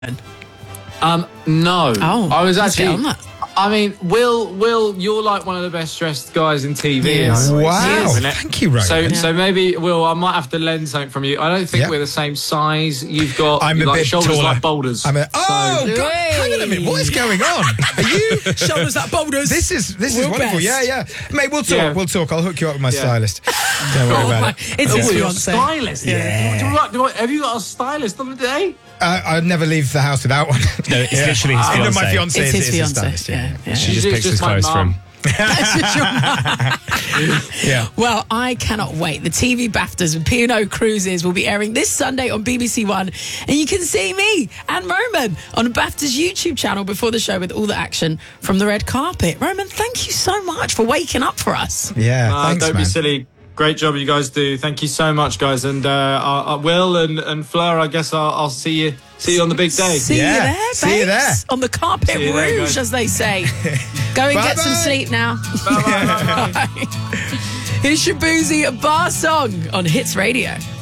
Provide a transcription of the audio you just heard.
No. Oh, I was let's get actually. on that. I mean, Will, you're like one of the best dressed guys in TV. Wow. Thank you, Roman. So maybe, Will, I might have to lend something from you. I don't think we're the same size. You've got I'm a like bit shoulders taller. like boulders. God, hang on a minute. What is going on? Are you Shoulders like boulders. This is We're wonderful. best. Yeah. Mate, we'll talk. Yeah. We'll talk. I'll hook you up with my stylist. Don't worry about it. It's his Your fiance. stylist. Have you got a stylist on the day? I'd never leave the house without one. No, it's literally his No, fiancée. my fiance It's his is a fiance. stylist. Yeah. She just It's picks his just my clothes for him. mum. That's just your mum. Yeah. Well, I cannot wait. The TV BAFTAs with P&O Cruises will be airing this Sunday on BBC One. And you can see me and Roman on BAFTA's YouTube channel before the show with all the action from the red carpet. Roman, thank you so much for waking up for us. Yeah. Thanks, Don't man. be silly. Great job you guys do. Thank you so much, guys. And Will and Fleur, I guess I'll see you on the big day. See you there, babes. See you there. On the carpet See you there, rouge, guys. as they say. Go and get some Bye-bye. sleep now. Bye-bye. Here's Shabuzi, a bar song on Hits Radio.